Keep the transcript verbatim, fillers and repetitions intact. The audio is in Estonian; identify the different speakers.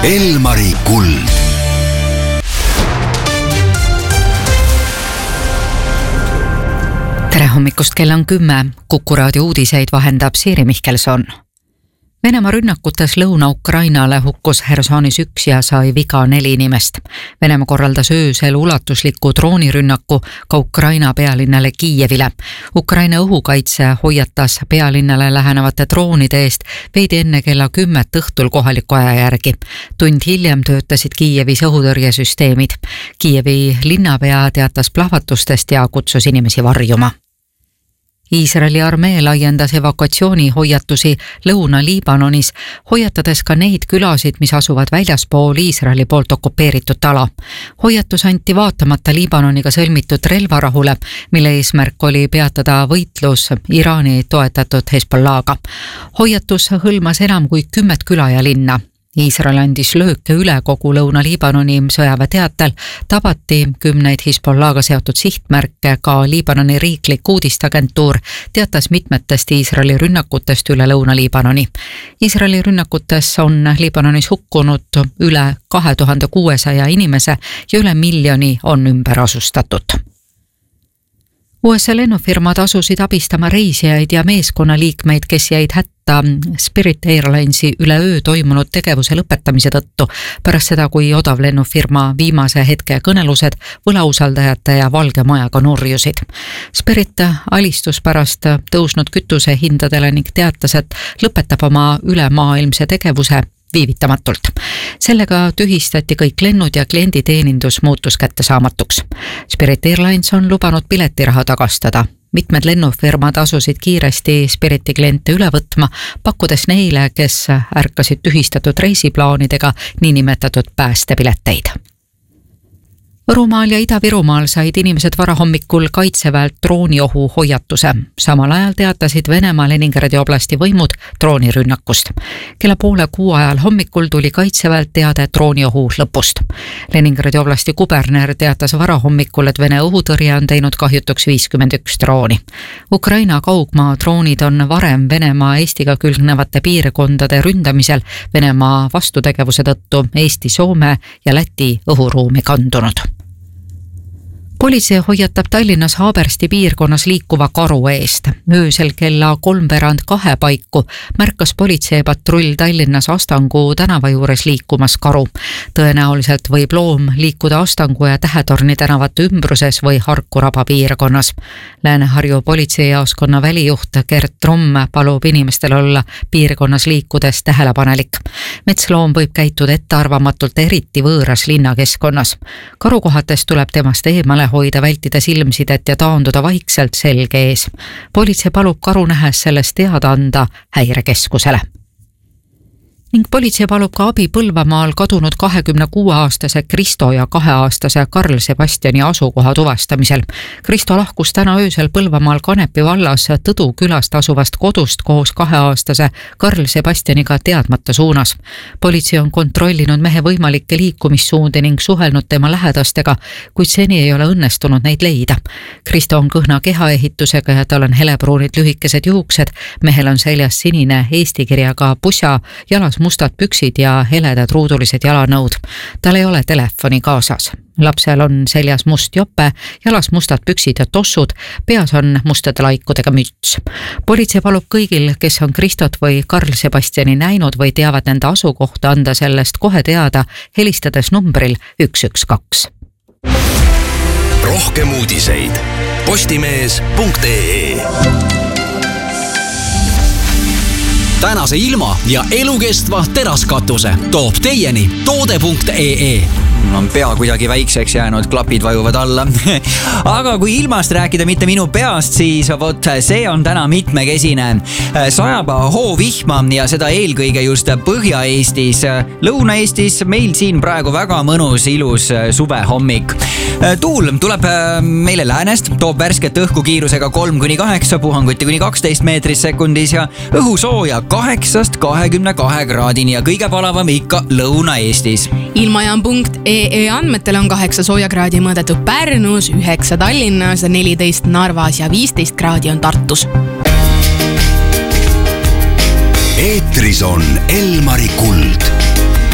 Speaker 1: Elmari kuld.
Speaker 2: Tere hommikust, kell on kümme. Kuku raadio uudiseid vahendab Siiri Mihkelson. Venemaa rünnakutes Lõuna-Ukrainale hukkus Hersonis üks ja sai viga neli inimest. Venemaa korraldas öösel ulatusliku droonirünnaku ka Ukraina pealinnale Kiievile. Ukraina õhukaitse hoiatas pealinnale lähenevate droonide eest veidi enne kella kümmet õhtul kohaliku aja järgi. Tund hiljem töötasid Kiievis õhutõrjesüsteemid. Kiievi linnapea teatas plahvatustest ja kutsus inimesi varjuma. Iisraeli armee laiendas evakuatsiooni hoiatusi Lõuna-Liibanonis, hoiatades ka neid külasid, mis asuvad väljaspool Iisraeli poolt okupeeritud ala. Hoiatus anti vaatamata Liibanoniga sõlmitud relvarahule, mille eesmärk oli peatada võitlus Iraani toetatud Hezbollah'ga. Hoiatus hõlmas enam kui kümmet küla ja linna. Iisrael andis lööke üle kogu Lõuna-Liibanoni sõjaväeteatel, tabati kümneid Hezbollah'ga seotud sihtmärke, ka Liibanoni riiklik uudistagentuur teatas mitmetest Iisraeli rünnakutest üle Lõuna-Liibanoni. Iisraeli rünnakutes on Liibanonis hukkunud üle kahe tuhande kuuesaja inimese ja üle miljoni on ümber asustatud. U S A lennufirmad asusid abistama reisijaid ja meeskonnaliikmeid, kes jäid hätta Spirit Airlinesi üle öö toimunud tegevuse lõpetamise tõttu pärast seda, kui odav lennufirma viimase hetke kõnelused võlausaldajate ja Valge Majaga nurjusid. Spirit alistus pärast tõusnud kütuse hindadele ning teatas, et lõpetab oma ülemaailmse tegevuse viivitamatult. Sellega tühistati kõik lennud ja klienditeenindus muutus kättesaamatuks. Spirit Airlines on lubanud piletiraha tagastada. Mitmed lennufirmad asusid kiiresti Spiriti kliente üle võtma, pakkudes neile, kes ärkasid tühistatud reisiplaanidega niinimetatud päästepileteid. Võrumaal ja Ida-Virumaal said inimesed varahommikul kaitseväelt drooniohu hoiatuse. Samal ajal teatasid Venemaa Leningradi oblasti võimud droonirünnakust. Kella poole kuu ajal hommikul tuli kaitseväelt teade drooniohu lõpust. Leningradi oblasti kuberner teatas varahommikul, et Vene õhutõrje on teinud kahjutuks viiskümmend üks drooni. Ukraina kaugmaa droonid on varem Venemaa Eestiga külgnevate piirkondade ründamisel Venemaa vastutegevuse tõttu Eesti, Soome ja Läti õhuruumi kandunud. Politsei hoiatab Tallinnas Haabersti piirkonnas liikuva karu eest. Öösel kella kolmveerand kahe paiku märkas politseipatrull Tallinnas Astangu tänava juures liikumas karu. Tõenäoliselt võib loom liikuda Astangu ja Tähetorni tänavate ümbruses või Harku raba piirkonnas. Lääne-Harju politseijaoskonna välijuht Gert Tromm palub inimestel olla piirkonnas liikudes tähelepanelik. Metsloom võib käituda ettearvamatult eriti võõras linnakeskkonnas. Karukohates tuleb temast eemale hoida, vältida silmsidet ja taanduda vaikselt selge ees. Politsei palub karu nähes sellest teada anda häirekeskusele. Ning politsei palub ka abi Põlvamaal kadunud kahekümne kuue aastase Kristo ja kaheaastase Karl Sebastiani asukoha tuvastamisel. Kristo lahkus täna öösel Põlvamaal Kanepi vallas Tõdu külast asuvast kodust koos kaheaastase Karl Sebastianiga teadmata suunas. Politsei on kontrollinud mehe võimalikke liikumissuundi ning suhelnud tema lähedastega, kuid seni ei ole õnnestunud neid leida. Kristo on kõhna kehaehitusega ja tal on helepruunid lühikesed juuksed, mehel on seljas sinine Eesti kirjaga pusa, jalas mustad püksid ja heledad ruudulised jalanõud. Tal ei ole telefoni kaasas. Lapsel on seljas must jope, jalas mustad püksid ja tossud, peas on mustade laikudega müts. Politsei palub kõigil, kes on Kristot või Karl Sebastiani näinud või teavad nende asukohta, anda sellest kohe teada, helistades numbril üks üks kaks.
Speaker 1: Rohkem uudiseid postimees punkt ee. Tänase ilma ja elukestva teraskatuse toob teieni toode punkt ee.
Speaker 3: On pea kuidagi väikseks jäänud, klapid vajuvad alla. Aga kui ilmast rääkida mitte minu peast, siis vot see on täna mitmekesine. Sajab hoovihma ja seda eelkõige just Põhja-Eestis. Lõuna-Eestis meil siin praegu väga mõnus, ilus suvehommik. Tuul tuleb meile läänest, toob värsket õhku kiirusega kolm kuni kaheksa, puhanguti kuni kaksteist meetris sekundis ja õhusooja kaheksast kahekümne kahe kraadini ja kõige palavam ikka Lõuna-Eestis.
Speaker 4: Ilmajaam punkt ee andmetel on kaheksa soojakraadi mõõdetud Pärnus, üheksa Tallinnas, neliteist Narvas ja viisteist kraadi on Tartus.
Speaker 1: Eetris on Elmari kuld.